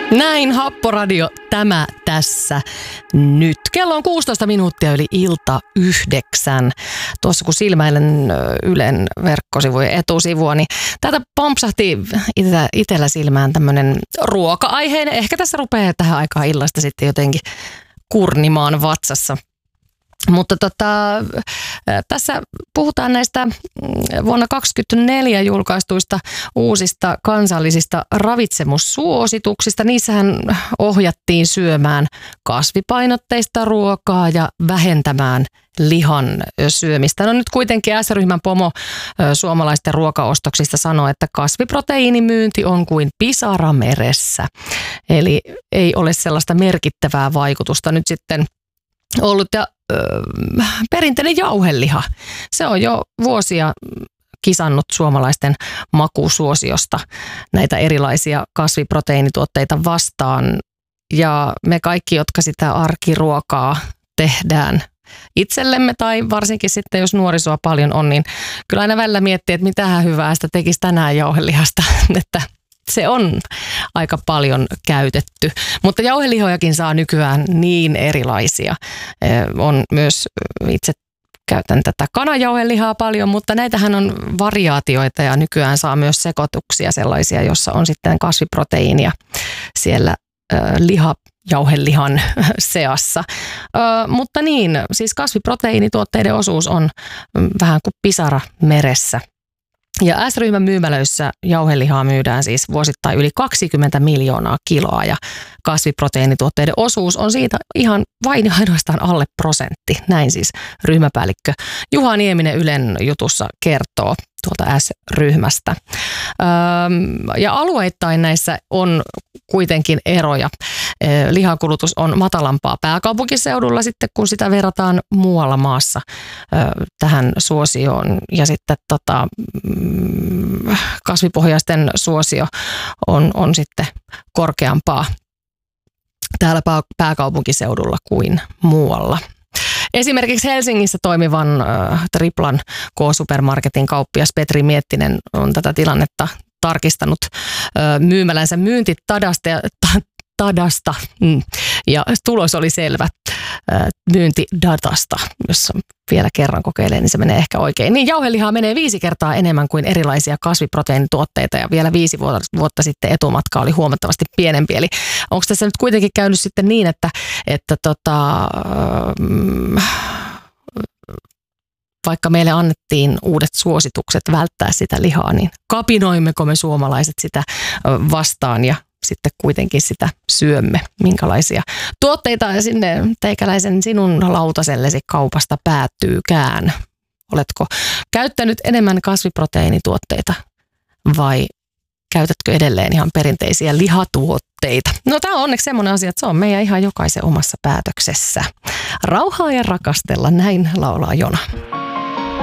Näin Happoradio, tämä tässä nyt. Kello on 16 minuuttia yli ilta 9. Tuossa kun silmäilen Ylen verkkosivujen etusivua, niin täältä pompsahti itsellä silmään tämmöinen ruoka-aiheinen. Ehkä tässä rupeaa tähän aikaan illasta sitten jotenkin kurnimaan vatsassa. Mutta tässä puhutaan näistä vuonna 2024 julkaistuista uusista kansallisista ravitsemussuosituksista. Niissähän ohjattiin syömään kasvipainotteista ruokaa ja vähentämään lihan syömistä. No nyt kuitenkin S-ryhmän pomo suomalaisten ruokaostoksista sanoo, että kasviproteiinimyynti on kuin pisara meressä. Eli ei ole sellaista merkittävää vaikutusta nyt sitten ollut. Ja perinteinen jauheliha, se on jo vuosia kisannut suomalaisten makusuosiosta näitä erilaisia kasviproteiinituotteita vastaan. Ja me kaikki, jotka sitä arkiruokaa tehdään itsellemme tai varsinkin sitten, jos nuorisoa paljon on, niin kyllä aina välillä miettii, että mitähän hyvää sitä tekisi tänään jauhelihasta, että se on aika paljon käytetty, mutta jauhelihojakin saa nykyään niin erilaisia. On myös, itse käytän tätä kanajauhelihaa paljon, mutta näitähän on variaatioita ja nykyään saa myös sekoituksia sellaisia, jossa on sitten kasviproteiinia siellä jauhelihan seassa. Mutta niin, siis kasviproteiinituotteiden osuus on vähän kuin pisara meressä. Ja S-ryhmän myymälöissä jauhelihaa myydään siis vuosittain yli 20 miljoonaa kiloa ja kasviproteiinituotteiden osuus on siitä ihan vain ainoastaan alle 1%. Näin siis ryhmäpäällikkö Juha Nieminen Ylen jutussa kertoo tuolta S-ryhmästä. Ja alueittain näissä on kuitenkin eroja. Lihankulutus on matalampaa pääkaupunkiseudulla sitten, kun sitä verrataan muualla maassa tähän suosioon. Ja sitten kasvipohjaisten suosio on sitten korkeampaa täällä pääkaupunkiseudulla kuin muualla. Esimerkiksi Helsingissä toimivan Triplan K-supermarketin kauppias Petri Miettinen on tätä tilannetta tarkistanut myymälänsä myyntitadasta ja tulos oli selvä myyntidatasta, jos vielä kerran kokeilee, niin se menee ehkä oikein. Niin jauhelihaa menee 5 kertaa enemmän kuin erilaisia kasviproteiinituotteita ja vielä 5 vuotta sitten etumatka oli huomattavasti pienempi. Eli onko tässä nyt kuitenkin käynyt sitten niin, että vaikka meille annettiin uudet suositukset välttää sitä lihaa, niin kapinoimmeko me suomalaiset sitä vastaan ja sitten kuitenkin sitä syömme, minkälaisia tuotteita sinne teikäläisen sinun lautasellesi kaupasta päättyykään. Oletko käyttänyt enemmän kasviproteiinituotteita vai käytätkö edelleen ihan perinteisiä lihatuotteita? No tämä on onneksi semmoinen asia, että se on meidän ihan jokaisen omassa päätöksessä. Rauhaa ja rakastella, näin laulaa Jona.